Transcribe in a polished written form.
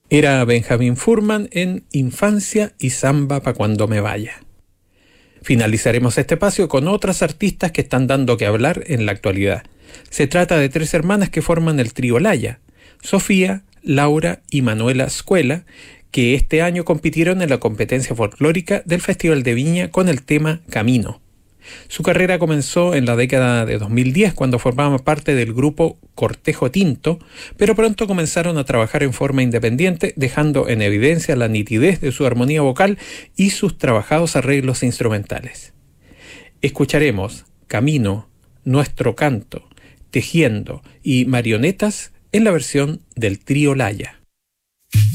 Era Benjamin Furman en Infancia y Samba pa' cuando me vaya. Finalizaremos este espacio con otras artistas que están dando que hablar en la actualidad. Se trata de 3 hermanas que forman el trío Laya: Sofía, Laura y Manuela Escuela, que este año compitieron en la competencia folclórica del Festival de Viña con el tema Camino. Su carrera comenzó en la década de 2010 cuando formaban parte del grupo Cortejo Tinto, pero pronto comenzaron a trabajar en forma independiente, dejando en evidencia la nitidez de su armonía vocal y sus trabajados arreglos instrumentales. Escucharemos Camino, Nuestro Canto, Tejiendo y Marionetas en la versión del trío Laya.